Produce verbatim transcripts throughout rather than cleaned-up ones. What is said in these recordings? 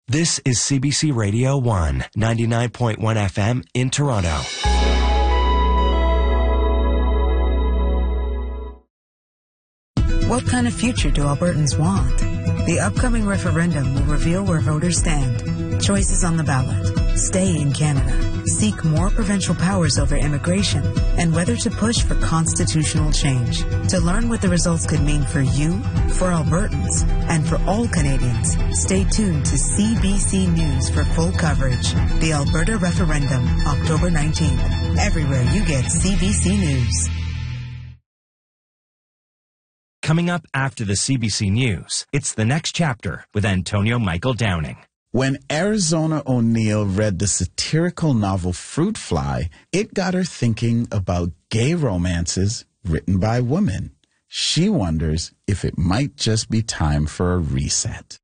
This is C B C Radio one, ninety-nine point one F M in Toronto. What kind of future do Albertans want? The upcoming referendum will reveal where voters stand. Choices on the ballot. Stay in Canada. Seek more provincial powers over immigration. And whether to push for constitutional change. To learn what the results could mean for you, for Albertans, and for all Canadians, stay tuned to C B C News for full coverage. The Alberta Referendum, October nineteenth. Everywhere you get C B C News. Coming up after the C B C News, it's The Next Chapter with Antonio Michael Downing. When Arizona O'Neill read the satirical novel Fruit Fly, it got her thinking about gay romances written by women. She wonders if it might just be time for a reset.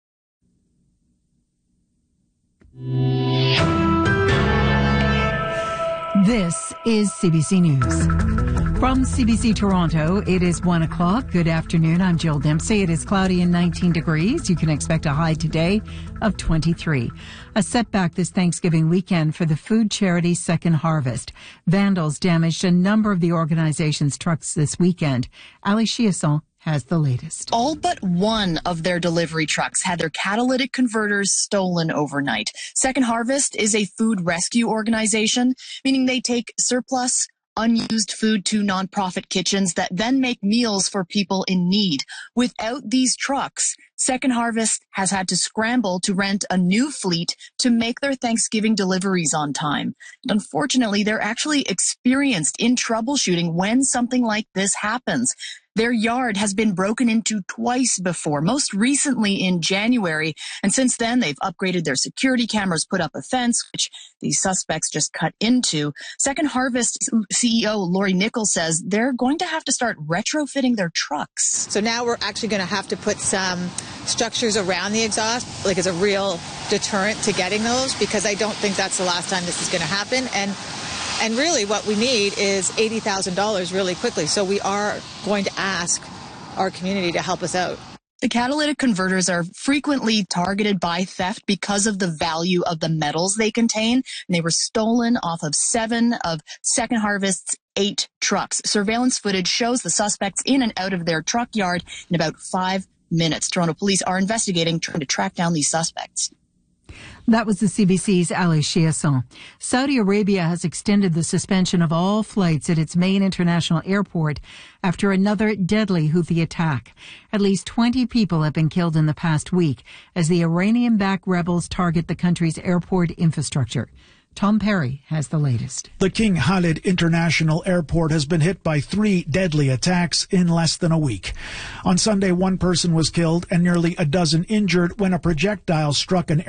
This is C B C News. From C B C Toronto, it is one o'clock. Good afternoon. I'm Jill Dempsey. It is cloudy and nineteen degrees. You can expect a high today of twenty-three. A setback this Thanksgiving weekend for the food charity Second Harvest. Vandals damaged a number of the organization's trucks this weekend. Ali Chiasson has the latest. All but one of their delivery trucks had their catalytic converters stolen overnight. Second Harvest is a food rescue organization, meaning they take surplus, unused food to nonprofit kitchens that then make meals for people in need. Without these trucks, Second Harvest has had to scramble to rent a new fleet to make their Thanksgiving deliveries on time. And unfortunately, they're actually experienced in troubleshooting when something like this happens. Their yard has been broken into twice before, most recently in January. And since then, they've upgraded their security cameras, put up a fence, which these suspects just cut into. Second Harvest C E O Lori Nichols says they're going to have to start retrofitting their trucks. So now we're actually going to have to put some structures around the exhaust, like as a real deterrent to getting those, because I don't think that's the last time this is going to happen. And And really what we need is eighty thousand dollars really quickly. So we are going to ask our community to help us out. The catalytic converters are frequently targeted by theft because of the value of the metals they contain. And they were stolen off of seven of Second Harvest's eight trucks. Surveillance footage shows the suspects in and out of their truck yard in about five minutes. Toronto police are investigating, trying to track down these suspects. That was the C B C's Ali Chiasson. Saudi Arabia has extended the suspension of all flights at its main international airport after another deadly Houthi attack. At least twenty people have been killed in the past week as the Iranian-backed rebels target the country's airport infrastructure. Tom Perry has the latest. The King Khalid International Airport has been hit by three deadly attacks in less than a week. On Sunday, one person was killed and nearly a dozen injured when a projectile struck an